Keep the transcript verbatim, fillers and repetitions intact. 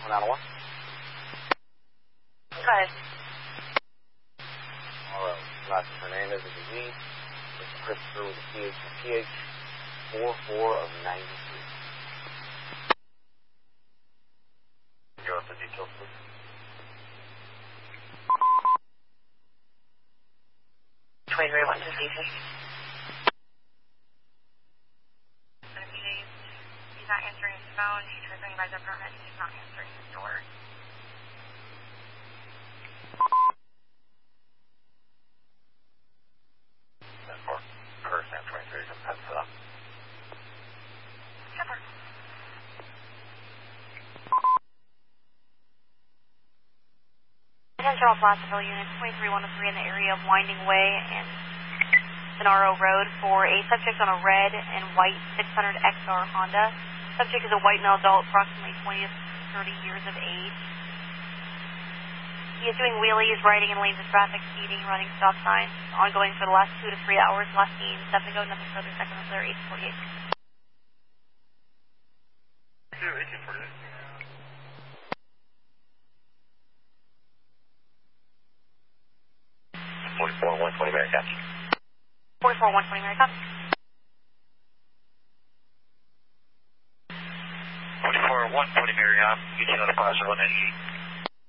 one out of one. Go ahead. All right. Last Hernandez is a Z. Mister Christopher with a P H and P H. four four of ninety-three. Give us the details, please. twenty-three one to C C. He's not answering his phone. She tried ringing by the apartment. He's not answering his door. ten four. Her Sam twenty-three from Penn set up. Shepard. Attention all Placerville units, twenty-three one oh three in the area of Winding Way and Sonaro Road for a subject on a red and white six hundred X R Honda. Subject is a white male adult, approximately twenty to thirty years of age. He is doing wheelies, riding in lanes of traffic, speeding, running stop signs, ongoing for the last two to three hours. Last seen seven ago, nothing further. Second or third, eight forty-eight. eighteen forty-eight. forty-four one twenty Mary Copy. forty-four one twenty Mary Copy. forty-four one twenty Mary, I'm getting on the Plaza one ninety-eight.